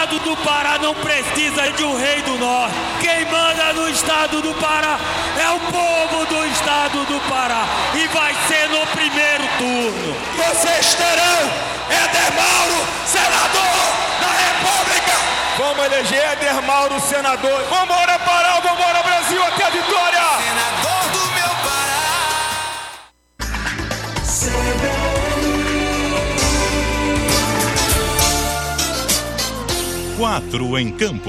estado do Pará não precisa de um rei do norte. Quem manda no estado do Pará é o povo do estado do Pará. E vai ser no primeiro turno. Vocês terão Éder Mauro, senador da República. Vamos eleger Éder Mauro, senador. Vambora, Pará, vambora, Brasil, até a vitória. Senador do meu Pará. 4 em campo.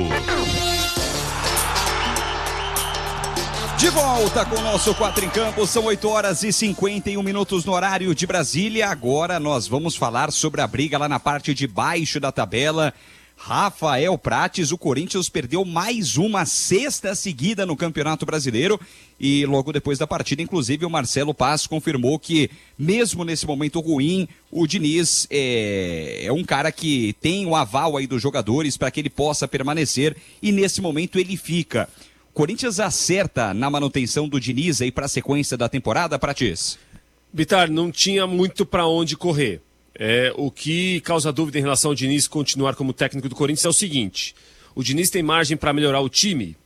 De volta com o nosso 4 em campo, são 8h51 no horário de Brasília. Agora nós vamos falar sobre a briga lá na parte de baixo da tabela. Rafael Prates, o Corinthians perdeu mais uma sexta seguida no Campeonato Brasileiro e logo depois da partida, inclusive, o Marcelo Paz confirmou que mesmo nesse momento ruim, o Diniz é um cara que tem o aval aí dos jogadores para que ele possa permanecer e nesse momento ele fica. O Corinthians acerta na manutenção do Diniz aí para a sequência da temporada, Prates? Bitar, não tinha muito para onde correr. O que causa dúvida em relação ao Diniz continuar como técnico do Corinthians é o seguinte: o Diniz tem margem para melhorar o time?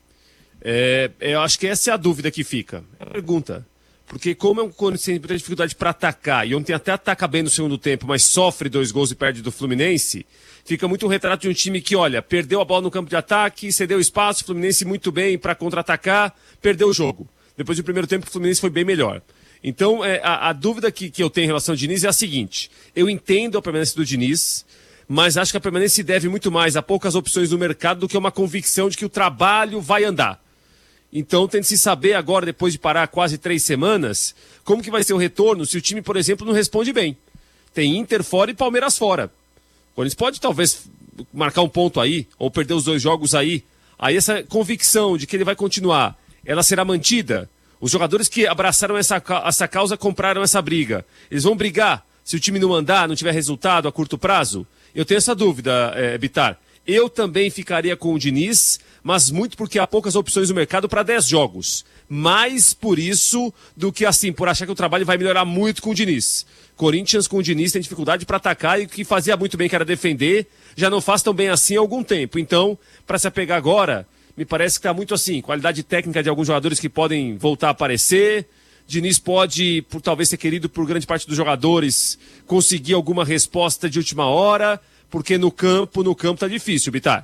Eu acho que essa é a dúvida que fica. É a pergunta. Porque como o Corinthians tem dificuldade para atacar, e ontem até ataca bem no segundo tempo, mas sofre 2 gols e perde do Fluminense, fica muito um retrato de um time que, olha, perdeu a bola no campo de ataque, cedeu espaço, o Fluminense muito bem para contra-atacar, perdeu o jogo. Depois do primeiro tempo, o Fluminense foi bem melhor. Então, a dúvida que eu tenho em relação ao Diniz é a seguinte: eu entendo a permanência do Diniz, mas acho que a permanência se deve muito mais a poucas opções no mercado do que uma convicção de que o trabalho vai andar. Então, tem de se saber agora, depois de parar quase 3 semanas, como que vai ser o retorno se o time, por exemplo, não responde bem. Tem Inter fora e Palmeiras fora. O Corinthians pode, talvez, marcar um ponto aí, ou perder os 2 jogos aí. Aí essa convicção de que ele vai continuar, ela será mantida? Os jogadores que abraçaram essa causa compraram essa briga. Eles vão brigar se o time não andar, não tiver resultado a curto prazo? Eu tenho essa dúvida, Bitar. Eu também ficaria com o Diniz, mas muito porque há poucas opções no mercado para 10 jogos. Mais por isso do que assim, por achar que o trabalho vai melhorar muito com o Diniz. Corinthians com o Diniz tem dificuldade para atacar e o que fazia muito bem, que era defender, já não faz tão bem assim há algum tempo. Então, para se apegar agora, me parece que está muito assim, qualidade técnica de alguns jogadores que podem voltar a aparecer. Diniz pode, por talvez ser querido por grande parte dos jogadores, conseguir alguma resposta de última hora, porque no campo tá difícil, Bitar.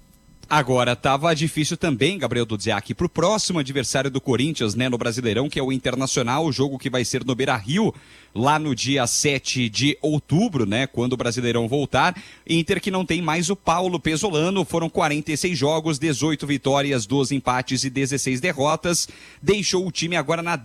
Agora, tava difícil também, Gabriel Dudziak, pro próximo adversário do Corinthians, né, no Brasileirão, que é o Internacional, o jogo que vai ser no Beira-Rio, lá no dia 7 de outubro, né, quando o Brasileirão voltar. Inter que não tem mais o Paulo Pesolano, foram 46 jogos, 18 vitórias, 12 empates e 16 derrotas, deixou o time agora na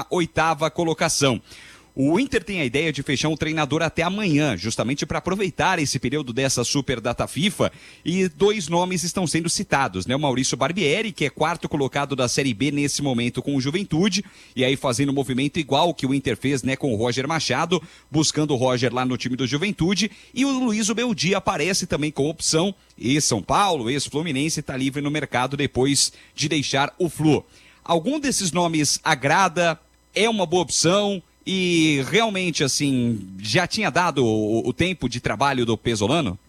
18ª colocação. O Inter tem a ideia de fechar um treinador até amanhã, justamente para aproveitar esse período dessa super data FIFA, e 2 nomes estão sendo citados, né? O Maurício Barbieri, que é 4º colocado da Série B nesse momento com o Juventude, e aí fazendo um movimento igual que o Inter fez, né, com o Roger Machado, buscando o Roger lá no time do Juventude, e o Luiz Ubeldi aparece também com opção, ex-São Paulo, ex-Fluminense, está livre no mercado depois de deixar o Flu. Algum desses nomes agrada? É uma boa opção? E realmente, assim, já tinha dado o tempo de trabalho do Pesolano?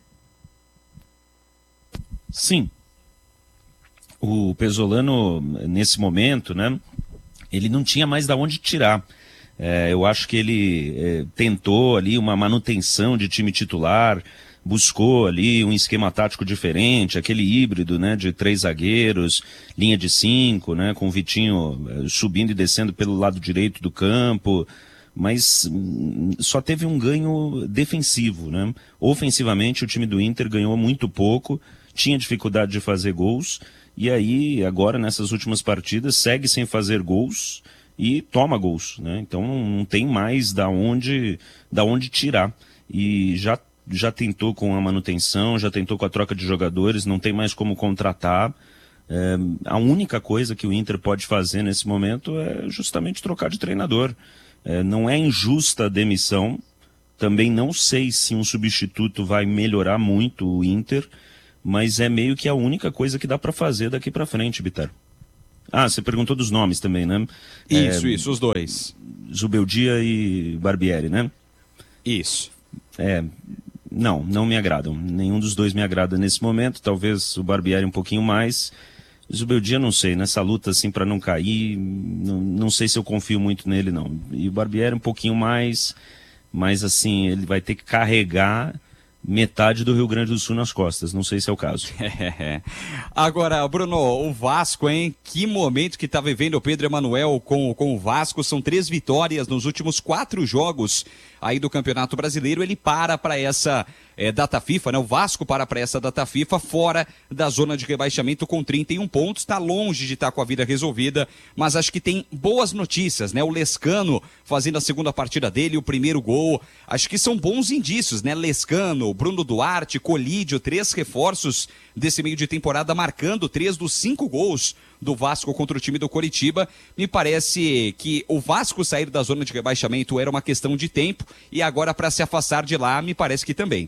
Sim. O Pesolano, nesse momento, né, ele não tinha mais de onde tirar. Eu acho que ele tentou ali uma manutenção de time titular, buscou ali um esquema tático diferente, aquele híbrido, né, de 3 zagueiros, linha de 5, né, com o Vitinho subindo e descendo pelo lado direito do campo, mas só teve um ganho defensivo, né? Ofensivamente o time do Inter ganhou muito pouco, tinha dificuldade de fazer gols, e aí agora nessas últimas partidas segue sem fazer gols e toma gols, né? Então não tem mais da onde tirar, e já tentou com a manutenção, já tentou com a troca de jogadores, não tem mais como contratar. A única coisa que o Inter pode fazer nesse momento é justamente trocar de treinador. Não é injusta a demissão, também não sei se um substituto vai melhorar muito o Inter, mas é meio que a única coisa que dá para fazer daqui para frente, Bitar. Você perguntou dos nomes também, né? Isso, os 2. Zubeldia e Barbieri, né? Isso. Não me agradam. Nenhum dos dois me agrada nesse momento. Talvez o Barbieri um pouquinho mais. O Zubeldia, não sei. Nessa luta, assim, para não cair, não sei se eu confio muito nele, não. E o Barbieri um pouquinho mais, mas assim, ele vai ter que carregar metade do Rio Grande do Sul nas costas. Não sei se é o caso. Agora, Bruno, o Vasco, hein? Que momento que tá vivendo o Pedro Emanuel com o Vasco. São 3 vitórias nos últimos 4 jogos aí do Campeonato Brasileiro. Ele para essa data FIFA, né? O Vasco para essa data FIFA fora da zona de rebaixamento com 31 pontos. Tá longe de estar com a vida resolvida, mas acho que tem boas notícias, né? O Lescano fazendo a segunda partida dele, o primeiro gol. Acho que são bons indícios, né? Lescano, Bruno Duarte, Colídio, 3 reforços desse meio de temporada, marcando 3 dos 5 gols do Vasco contra o time do Coritiba. Me parece que o Vasco sair da zona de rebaixamento era uma questão de tempo e agora para se afastar de lá, me parece que também.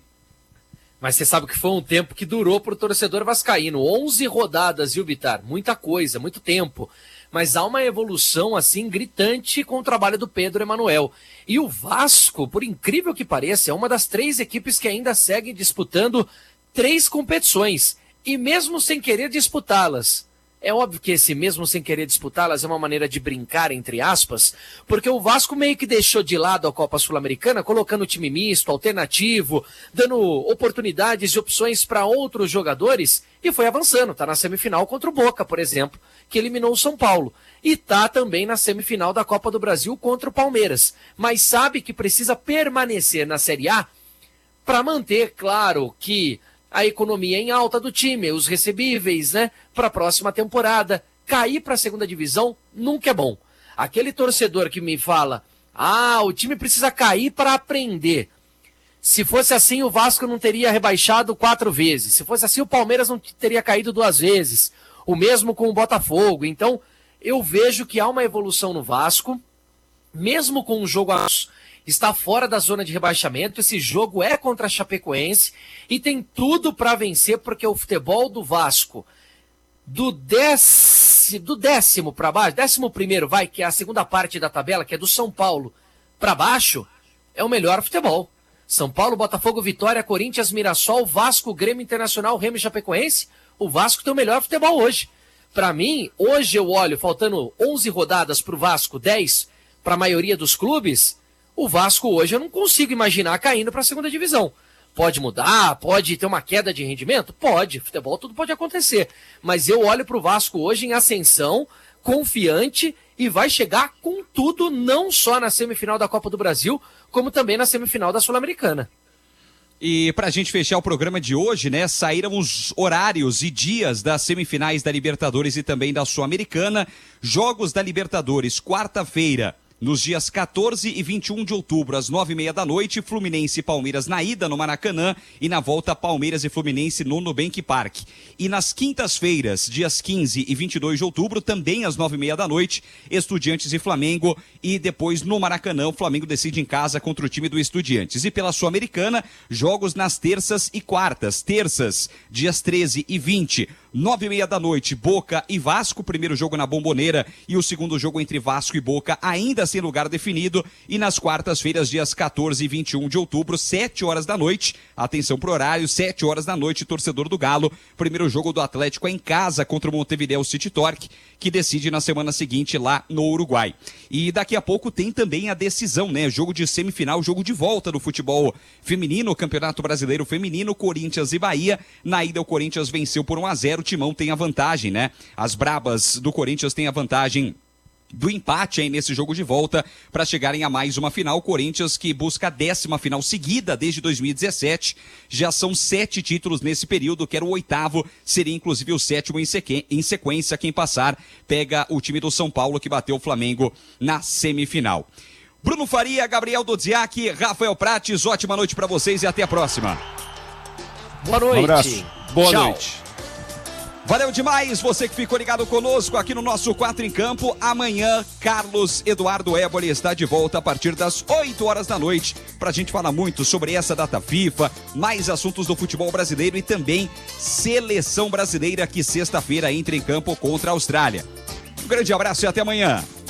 Mas você sabe que foi um tempo que durou para o torcedor vascaíno. 11 rodadas, viu, Bitar? Muita coisa, muito tempo. Mas há uma evolução, assim, gritante com o trabalho do Pedro Emanuel. E o Vasco, por incrível que pareça, é uma das 3 equipes que ainda segue disputando 3 competições. E mesmo sem querer disputá-las. É óbvio que esse mesmo sem querer disputá-las é uma maneira de brincar, entre aspas, porque o Vasco meio que deixou de lado a Copa Sul-Americana, colocando time misto, alternativo, dando oportunidades e opções para outros jogadores e foi avançando. Está na semifinal contra o Boca, por exemplo, que eliminou o São Paulo. E está também na semifinal da Copa do Brasil contra o Palmeiras. Mas sabe que precisa permanecer na Série A para manter, claro, que a economia em alta do time, os recebíveis, né, para a próxima temporada. Cair para a segunda divisão nunca é bom. Aquele torcedor que me fala, o time precisa cair para aprender. Se fosse assim, o Vasco não teria rebaixado 4 vezes. Se fosse assim, o Palmeiras não teria caído 2 vezes. O mesmo com o Botafogo. Então, eu vejo que há uma evolução no Vasco, mesmo com um jogo está fora da zona de rebaixamento. Esse jogo é contra a Chapecoense e tem tudo para vencer, porque o futebol do Vasco, do 10º para baixo, 11º, vai, que é a segunda parte da tabela, que é do São Paulo para baixo, é o melhor futebol. São Paulo, Botafogo, Vitória, Corinthians, Mirassol, Vasco, Grêmio Internacional, Remo e Chapecoense. O Vasco tem o melhor futebol hoje. Para mim, hoje eu olho, faltando 11 rodadas para o Vasco, 10 para a maioria dos clubes. O Vasco hoje eu não consigo imaginar caindo para a segunda divisão. Pode mudar, pode ter uma queda de rendimento? Pode, futebol tudo pode acontecer. Mas eu olho para o Vasco hoje em ascensão, confiante e vai chegar com tudo, não só na semifinal da Copa do Brasil, como também na semifinal da Sul-Americana. E pra gente fechar o programa de hoje, né, saíram os horários e dias das semifinais da Libertadores e também da Sul-Americana. Jogos da Libertadores, quarta-feira, nos dias 14 e 21 de outubro, às 9h30 da noite, Fluminense e Palmeiras na ida no Maracanã e na volta Palmeiras e Fluminense no Nubank Park. E nas quintas-feiras, dias 15 e 22 de outubro, também às 9h30 da noite, Estudiantes e Flamengo. E depois no Maracanã, o Flamengo decide em casa contra o time do Estudiantes. E pela Sul-Americana, jogos nas terças e quartas. Terças, dias 13 e 20, 9h30 da noite, Boca e Vasco, primeiro jogo na Bomboneira e o segundo jogo entre Vasco e Boca ainda sem lugar definido. E nas quartas-feiras, dias 14 e 21 de outubro, 7h da noite, atenção pro horário, 7h da noite, torcedor do Galo, primeiro jogo do Atlético em casa contra o Montevideo City Torque, que decide na semana seguinte lá no Uruguai. E daqui a pouco tem também a decisão, né? Jogo de semifinal, jogo de volta do futebol feminino, Campeonato Brasileiro Feminino, Corinthians e Bahia. Na ida o Corinthians venceu por 1-0, o Timão tem a vantagem, né? As brabas do Corinthians têm a vantagem do empate aí nesse jogo de volta para chegarem a mais uma final. Corinthians que busca a 10ª final seguida desde 2017. Já são 7 títulos nesse período, que era o 8º, seria inclusive o 7º em sequência. Quem passar pega o time do São Paulo, que bateu o Flamengo na semifinal. Bruno Faria, Gabriel Dodziak, Rafael Prates, ótima noite para vocês e até a próxima. Boa noite. Um abraço. Boa noite. Valeu demais você que ficou ligado conosco aqui no nosso 4 em Campo. Amanhã, Carlos Eduardo Éboli está de volta a partir das 8h da noite pra gente falar muito sobre essa data FIFA, mais assuntos do futebol brasileiro e também seleção brasileira que sexta-feira entra em campo contra a Austrália. Um grande abraço e até amanhã.